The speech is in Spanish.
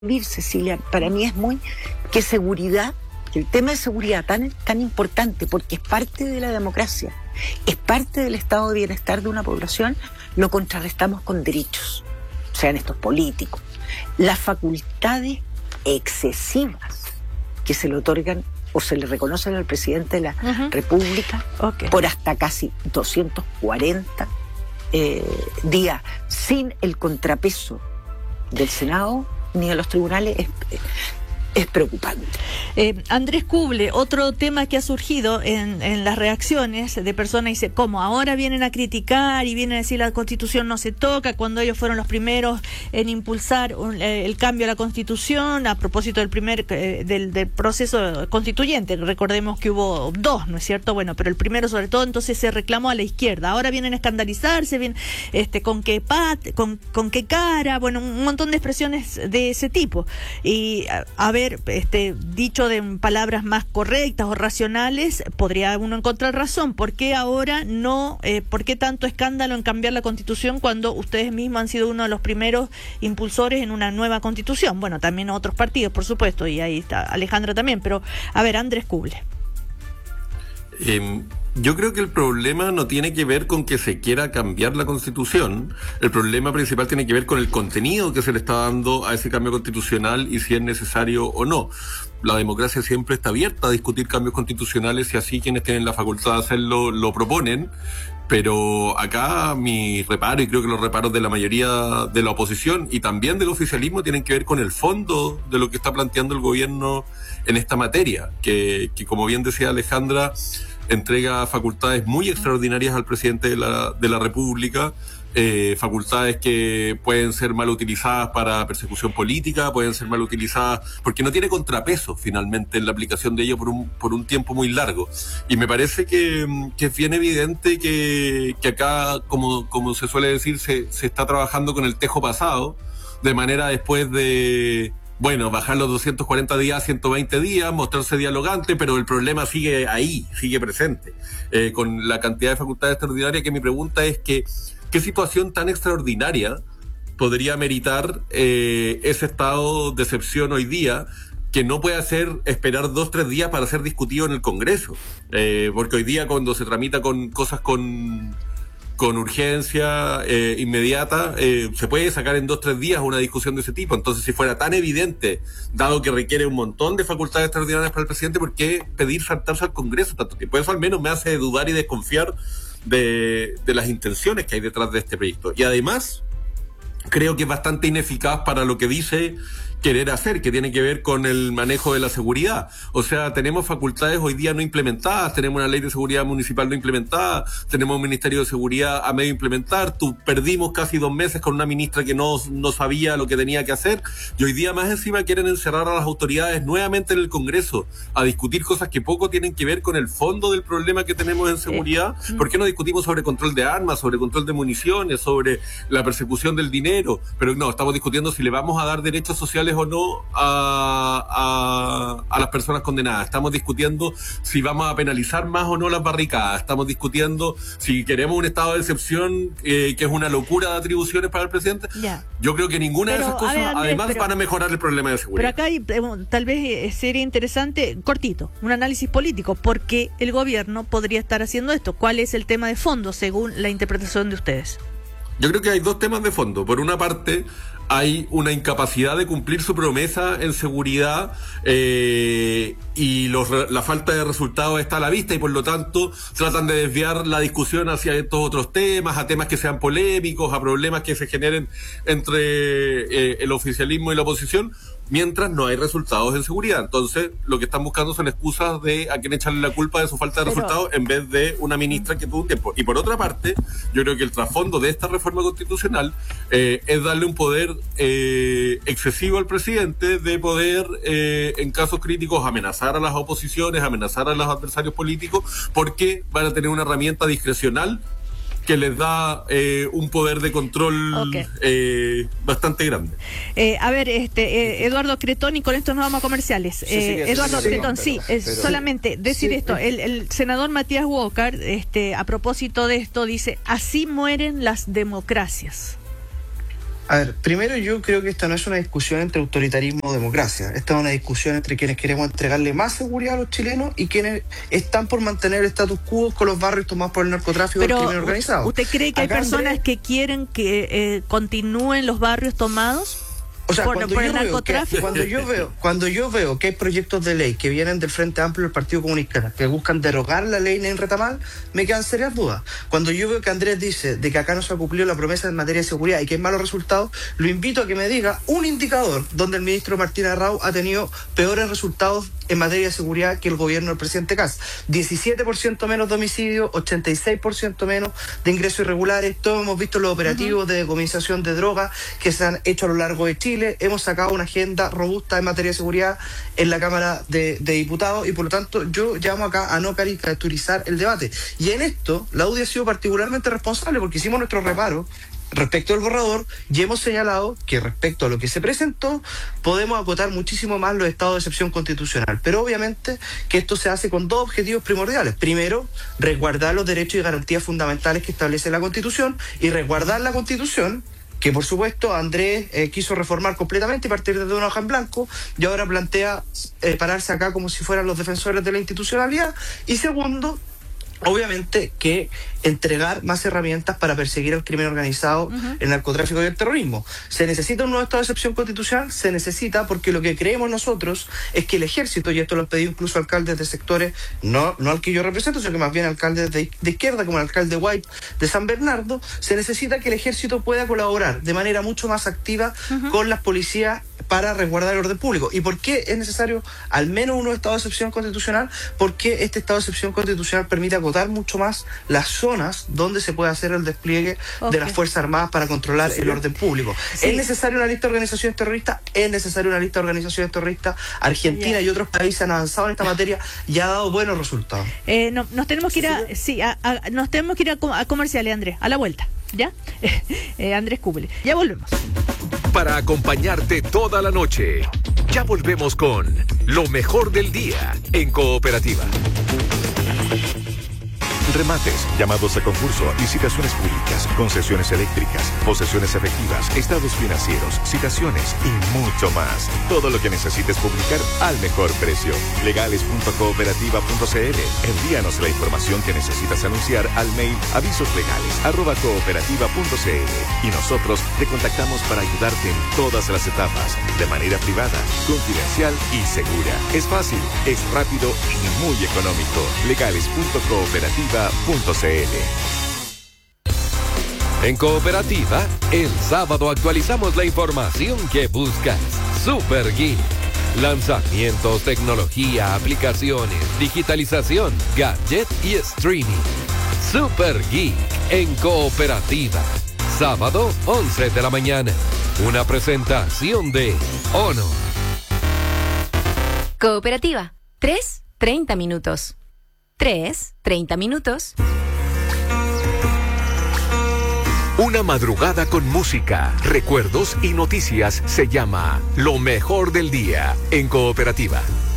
Cecilia, para mí es muy que seguridad, que el tema de seguridad tan importante, porque es parte de la democracia, es parte del estado de bienestar de una población, lo contrarrestamos con derechos, sean estos políticos. Las facultades excesivas que se le otorgan o se le reconocen al presidente de la República por hasta casi 240 días, sin el contrapeso del Senado ni de los tribunales, es preocupante. Andrés Kuble, otro tema que ha surgido en las reacciones de personas, dice, ¿cómo? Ahora vienen a criticar y vienen a decir la Constitución no se toca, cuando ellos fueron los primeros en impulsar el cambio a la Constitución, a propósito del proceso constituyente. Recordemos que hubo dos, ¿no es cierto? Bueno, pero el primero sobre todo, entonces se reclamó a la izquierda. Ahora vienen a escandalizarse, con qué cara, bueno, un montón de expresiones de ese tipo. Y a ver, dicho de palabras más correctas o racionales, podría uno encontrar razón. ¿Por qué ahora no? ¿Por qué tanto escándalo en cambiar la Constitución cuando ustedes mismos han sido uno de los primeros impulsores en una nueva Constitución? Bueno, también otros partidos, por supuesto, y ahí está Alejandra también, pero a ver, Andrés Kuble. Yo creo que el problema no tiene que ver con que se quiera cambiar la Constitución. El problema principal tiene que ver con el contenido que se le está dando a ese cambio constitucional y si es necesario o no. La democracia siempre está abierta a discutir cambios constitucionales y así quienes tienen la facultad de hacerlo lo proponen. Pero acá mi reparo, y creo que los reparos de la mayoría de la oposición y también del oficialismo, tienen que ver con el fondo de lo que está planteando el gobierno en esta materia, que como bien decía Alejandra, entrega facultades muy extraordinarias al presidente de la República, facultades que pueden ser mal utilizadas para persecución política, pueden ser mal utilizadas porque no tiene contrapeso finalmente en la aplicación de ello por un tiempo muy largo. Y me parece que es bien evidente que acá, como se suele decir, se está trabajando con el tejo pasado, de manera después de bajar los 240 días a 120 días, mostrarse dialogante, pero el problema sigue ahí, sigue presente, con la cantidad de facultades extraordinarias. Que mi pregunta es ¿qué situación tan extraordinaria podría meritar ese estado de excepción hoy día que no puede esperar 2-3 días para ser discutido en el Congreso? Porque hoy día cuando se tramita con cosas con urgencia inmediata, se puede sacar en 2-3 días una discusión de ese tipo. Entonces, si fuera tan evidente, dado que requiere un montón de facultades extraordinarias para el presidente, ¿por qué pedir saltarse al Congreso tanto tiempo? Eso al menos me hace dudar y desconfiar de las intenciones que hay detrás de este proyecto. Y además, creo que es bastante ineficaz para lo que dice querer hacer, que tiene que ver con el manejo de la seguridad. O sea, tenemos facultades hoy día no implementadas, tenemos una ley de seguridad municipal no implementada, tenemos un ministerio de seguridad a medio implementar, perdimos casi 2 meses con una ministra que no sabía lo que tenía que hacer, y hoy día más encima quieren encerrar a las autoridades nuevamente en el Congreso a discutir cosas que poco tienen que ver con el fondo del problema que tenemos en seguridad. ¿Por qué no discutimos sobre control de armas, sobre control de municiones, sobre la persecución del dinero? Pero no, estamos discutiendo si le vamos a dar derechos sociales o no a las personas condenadas. Estamos discutiendo si vamos a penalizar más o no las barricadas. Estamos discutiendo si queremos un estado de excepción, que es una locura de atribuciones para el presidente. Ya. Yo creo que ninguna de esas cosas, Andrés, además, van a mejorar el problema de seguridad. Pero acá hay, tal vez sería interesante, cortito, un análisis político, porque el gobierno podría estar haciendo esto. ¿Cuál es el tema de fondo según la interpretación de ustedes? Yo creo que hay 2 temas de fondo. Por una parte, hay una incapacidad de cumplir su promesa en seguridad, y la falta de resultados está a la vista, y por lo tanto tratan de desviar la discusión hacia estos otros temas, a temas que sean polémicos, a problemas que se generen entre el oficialismo y la oposición, mientras no hay resultados en seguridad. Entonces, lo que están buscando son excusas de a quien echarle la culpa de su falta de resultados, en vez de una ministra que tuvo un tiempo. Y por otra parte, yo creo que el trasfondo de esta reforma constitucional es darle un poder excesivo al presidente de poder, en casos críticos, amenazar a las oposiciones, amenazar a los adversarios políticos, porque van a tener una herramienta discrecional que les da un poder de control bastante grande. A ver, Eduardo Cretón, y con esto nos vamos a comerciales. Eduardo Cretón, solamente decir esto. El senador Matías Walker, a propósito de esto, dice: así mueren las democracias. A ver, primero yo creo que esta no es una discusión entre autoritarismo o democracia. Esta es una discusión entre quienes queremos entregarle más seguridad a los chilenos y quienes están por mantener el status quo con los barrios tomados por el narcotráfico y el crimen organizado. ¿Usted cree que hay personas que quieren que continúen los barrios tomados? O sea, Cuando yo veo que hay proyectos de ley que vienen del Frente Amplio del Partido Comunista que buscan derogar la ley Ney Retamal, me quedan serias dudas. Cuando yo veo que Andrés dice de que acá no se ha cumplido la promesa en materia de seguridad y que hay malos resultados, lo invito a que me diga un indicador donde el ministro Martín Arrau ha tenido peores resultados en materia de seguridad que el gobierno del presidente Kast. 17% menos de homicidios, 86% menos de ingresos irregulares. Todos hemos visto los operativos de decomisación de drogas que se han hecho a lo largo de Chile. Hemos sacado una agenda robusta en materia de seguridad en la Cámara de Diputados y por lo tanto yo llamo acá a no caricaturizar el debate. Y en esto la UDI ha sido particularmente responsable porque hicimos nuestro reparo respecto al borrador y hemos señalado que respecto a lo que se presentó podemos acotar muchísimo más los estados de excepción constitucional, pero obviamente que esto se hace con dos objetivos primordiales. Primero, resguardar los derechos y garantías fundamentales que establece la Constitución y resguardar la Constitución que por supuesto Andrés quiso reformar completamente y partir desde una hoja en blanco y ahora plantea pararse acá como si fueran los defensores de la institucionalidad. Y segundo, obviamente que entregar más herramientas para perseguir el crimen organizado, el narcotráfico y el terrorismo. ¿Se necesita un nuevo estado de excepción constitucional? Se necesita porque lo que creemos nosotros es que el ejército, y esto lo han pedido incluso alcaldes de sectores, no al que yo represento, sino que más bien alcaldes de izquierda, como el alcalde White de San Bernardo, se necesita que el ejército pueda colaborar de manera mucho más activa con las policías para resguardar el orden público. ¿Y por qué es necesario al menos un nuevo estado de excepción constitucional? Porque este estado de excepción constitucional permite acotar mucho más las zonas donde se puede hacer el despliegue de las Fuerzas Armadas para controlar el orden público. ¿Es necesaria una lista de organizaciones terroristas? Es necesaria una lista de organizaciones terroristas. Argentina y otros países han avanzado en esta materia y ha dado buenos resultados. Nos tenemos que ir nos tenemos que ir a comerciales, Andrés, a la vuelta, ¿ya? Andrés Kubler, ya volvemos. Para acompañarte toda la noche, ya volvemos con lo mejor del día en Cooperativa. Remates, llamados a concurso, licitaciones públicas, concesiones eléctricas, posesiones efectivas, estados financieros, citaciones y mucho más. Todo lo que necesites publicar al mejor precio. Legales.cooperativa.cl. Envíanos la información que necesitas anunciar al mail avisoslegales@cooperativa.cl y nosotros te contactamos para ayudarte en todas las etapas, de manera privada, confidencial y segura. Es fácil, es rápido y muy económico. Legales.cooperativa.cl. En Cooperativa, el sábado actualizamos la información que buscas. Super Geek. Lanzamientos, tecnología, aplicaciones, digitalización, gadget y streaming. Super Geek en Cooperativa. Sábado, 11 de la mañana. Una presentación de Honor. Cooperativa. 3:30 minutos. 3:30 minutos. Una madrugada con música, recuerdos y noticias se llama Lo Mejor del Día en Cooperativa.